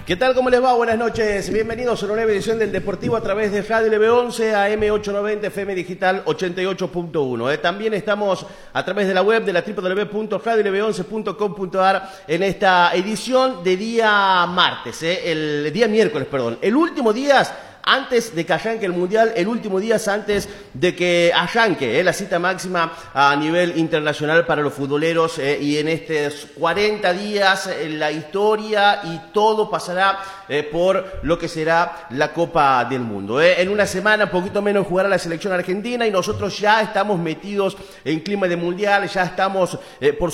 ¿Qué tal? ¿Cómo les va? Buenas noches. Bienvenidos a una nueva edición del Deportivo a través de Radio LB11, AM890, FM Digital 88.1. También estamos a través de la web de la www.radiolb11.com.ar en esta edición de día martes, el día miércoles, perdón. El último día antes de que arranque el Mundial, el último día antes de que arranque la cita máxima a nivel internacional para los futboleros, y en estos 40 días la historia y todo pasará por lo que será la Copa del Mundo. En una semana, un poquito menos, jugará la selección argentina y nosotros ya estamos metidos en clima de Mundial, ya estamos por